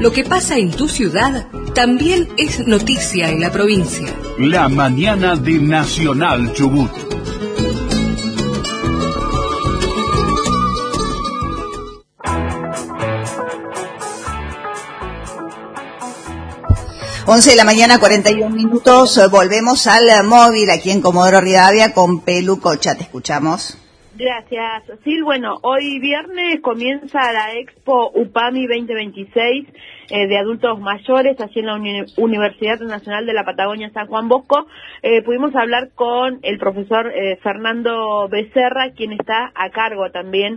Lo que pasa en tu ciudad también es noticia en la provincia. La mañana de Nacional Chubut. Once de la mañana, 41 minutos. Volvemos al móvil aquí en Comodoro Rivadavia con Pelu Cocha. Te escuchamos. Gracias, Sil. Bueno, hoy viernes comienza la Expo UPAMI 2026 de adultos mayores, allí en la Universidad Nacional de la Patagonia San Juan Bosco. Pudimos hablar con el profesor Fernando Becerra, quien está a cargo también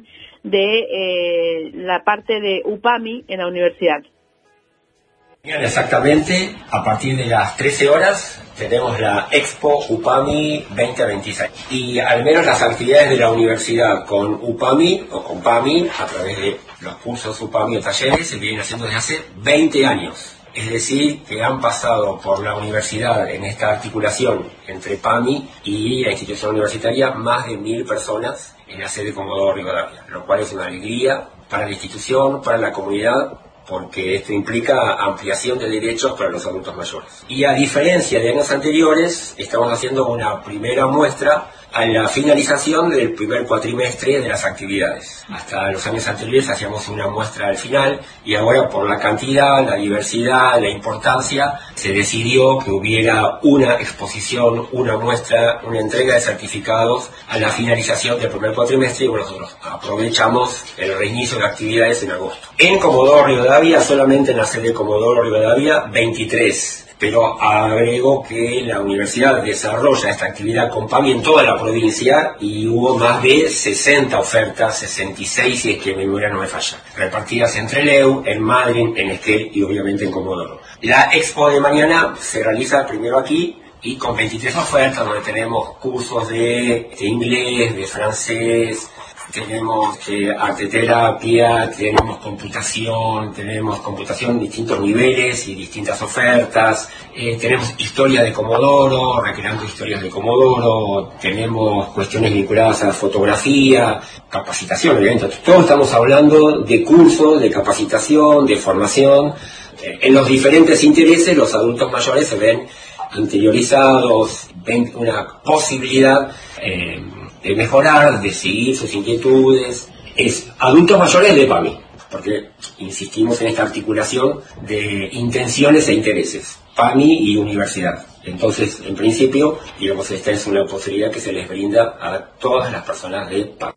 de la parte de UPAMI en la universidad. Exactamente, a partir de las 13 horas tenemos la Expo UPAMI 2026 y al menos las actividades de la universidad con UPAMI o con PAMI a través de los cursos UPAMI o talleres se vienen haciendo desde hace 20 años. Es decir, que han pasado por la universidad en esta articulación entre PAMI y la institución universitaria más de 1000 personas en la sede Comodoro Rivadavia, lo cual es una alegría para la institución, para la comunidad, porque esto implica ampliación de derechos para los adultos mayores. Y a diferencia de años anteriores, estamos haciendo una primera muestra a la finalización del primer cuatrimestre de las actividades. Hasta los años anteriores hacíamos una muestra al final y ahora por la cantidad, la diversidad, la importancia, se decidió que hubiera una exposición, una muestra, una entrega de certificados a la finalización del primer cuatrimestre y bueno, nosotros aprovechamos el reinicio de actividades en agosto. En Comodoro Rivadavia, solamente en la sede Comodoro Rivadavia, 23. Pero agrego que la universidad desarrolla esta actividad con PAMI en toda la provincia y hubo más de 60 ofertas, 66 si es que mi memoria no me falla, repartidas entre Leu, en Madryn, en Esquel y obviamente en Comodoro. La expo de mañana se realiza primero aquí y con 23 ofertas donde tenemos cursos de inglés, de francés, tenemos arteterapia, tenemos computación en distintos niveles y distintas ofertas, tenemos historia de Comodoro, recreando historias de Comodoro, tenemos cuestiones vinculadas a fotografía, capacitación, obviamente. Todos estamos hablando de cursos, de capacitación, de formación. En los diferentes intereses los adultos mayores se ven interiorizados, ven una posibilidad de mejorar, de seguir sus inquietudes. Es adultos mayores de PAMI, porque insistimos en esta articulación de intenciones e intereses, PAMI y universidad. Entonces, en principio, digamos, esta es una posibilidad que se les brinda a todas las personas de PAMI.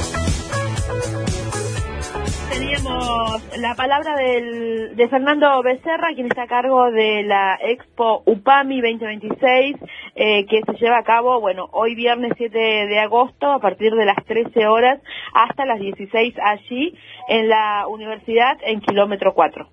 Teníamos la palabra de Fernando Becerra, quien está a cargo de la Expo UPAMI 2026, que se lleva a cabo, bueno, hoy viernes 7 de agosto, a partir de las 13 horas hasta las 16 allí, en la universidad, en kilómetro 4.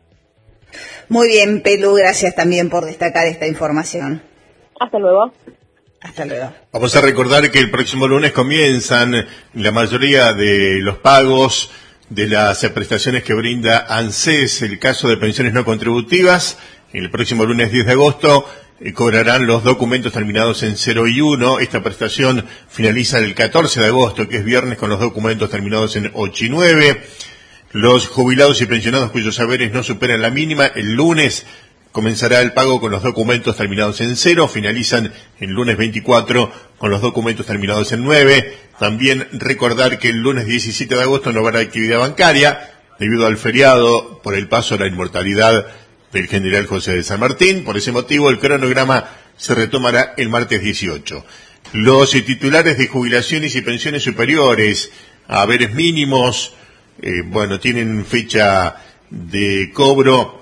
Muy bien, Pelu, gracias también por destacar esta información. Hasta luego. Hasta luego. Vamos a recordar que el próximo lunes comienzan la mayoría de los pagos de las prestaciones que brinda ANSES, el caso de pensiones no contributivas. El próximo lunes 10 de agosto cobrarán los documentos terminados en 0 y 1. Esta prestación finaliza el 14 de agosto, que es viernes, con los documentos terminados en 8 y 9. Los jubilados y pensionados cuyos saberes no superan la mínima, el lunes comenzará el pago con los documentos terminados en 0, finalizan el lunes 24 con los documentos terminados en 9. También recordar que el lunes 17 de agosto no habrá actividad bancaria debido al feriado por el paso a la inmortalidad del general José de San Martín. Por ese motivo, el cronograma se retomará el martes 18. Los titulares de jubilaciones y pensiones superiores a haberes mínimos, tienen fecha de cobro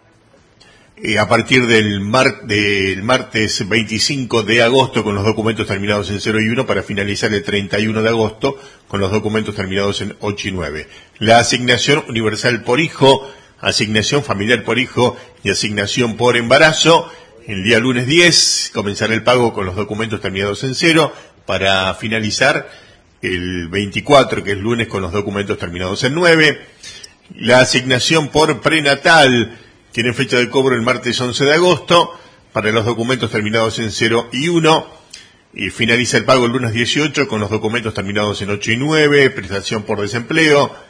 a partir del martes 25 de agosto con los documentos terminados en 0 y 1 para finalizar el 31 de agosto con los documentos terminados en 8 y 9. La asignación universal por hijo, asignación familiar por hijo y asignación por embarazo, el día lunes 10 comenzará el pago con los documentos terminados en 0 para finalizar el 24, que es lunes, con los documentos terminados en 9. La asignación por prenatal tiene fecha de cobro el martes 11 de agosto para los documentos terminados en 0 y 1. Y finaliza el pago el lunes 18 con los documentos terminados en 8 y 9. Prestación por desempleo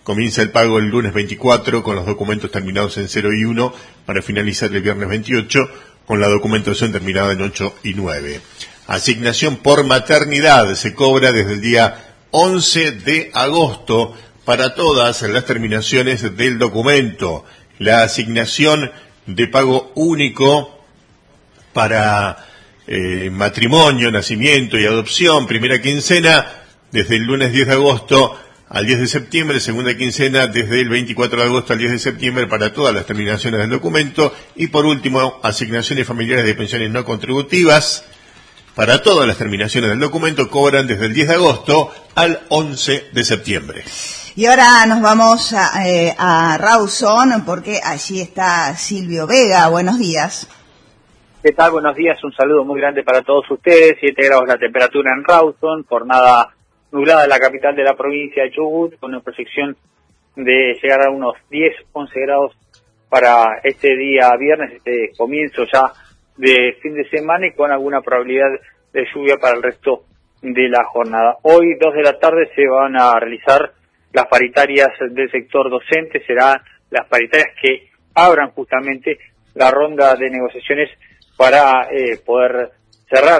Comienza el pago el lunes 24 con los documentos terminados en 0 y 1 para finalizar el viernes 28 con la documentación terminada en 8 y 9. Asignación por maternidad se cobra desde el día 11 de agosto para todas las terminaciones del documento. La asignación de pago único para matrimonio, nacimiento y adopción, primera quincena, desde el lunes 10 de agosto al 10 de septiembre, segunda quincena desde el 24 de agosto al 10 de septiembre para todas las terminaciones del documento, y por último, asignaciones familiares de pensiones no contributivas para todas las terminaciones del documento cobran desde el 10 de agosto al 11 de septiembre. Y ahora nos vamos a Rawson porque allí está Silvio Vega. Buenos días. ¿Qué tal? Buenos días, un saludo muy grande para todos ustedes. 7 grados la temperatura en Rawson, jornada nublada en la capital de la provincia de Chubut, con una proyección de llegar a unos 10, 11 grados para este día viernes, este comienzo ya de fin de semana, y con alguna probabilidad de lluvia para el resto de la jornada. Hoy, 2 de la tarde, se van a realizar las paritarias del sector docente. Serán las paritarias que abran justamente la ronda de negociaciones para poder cerrar